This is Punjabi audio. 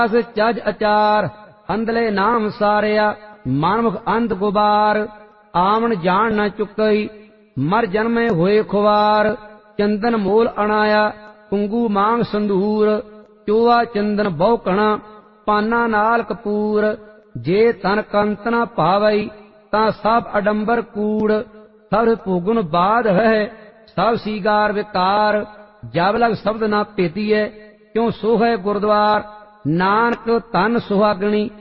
ਅਸ ਚਜ ਅਚਾਰ ਅੰਧਲੇ ਨਾਮ ਸਾਰਿਆ ਮਨਮੁਖ ਅੰਧ ਗੁਬਾਰ ਆਵਣ ਜਾਣ ਨ ਚੁੱਕਈ ਮਰ ਜਨਮੇ ਹੋਏ ਖੁਵਾਰ ਚੰਦਨ ਮੋਲ ਅਣਾਇਆ ਕੁੰਗੂ ਮਾਂਗ ਸੰਧੂਰ ਚੋਆ ਚੰਦਨ ਬਹੁ ਕਣਾ ਪਾਨਾ ਨਾਲ ਕਪੂਰ ਜੇ ਤਨ ਕੰਤ ਨ ਭਾਵਈ ਤਾਂ ਸਭ ਅਡੰਬਰ ਕੂੜ ਸਭ ਭੋਗੁਣ ਬਾਧ ਹੈ ਸਭ ਸੀਗਾਰ ਵਿਕਾਰ ਜਬ ਲਗ ਸ਼ਬਦ ਨਾ ਭੇਦੀਐ ਕਿਉ ਸੋਹੈ ਗੁਰਦੁਆਰ ਨਾਨਕ ਤਨ ਸੁਹਾਗਣੀ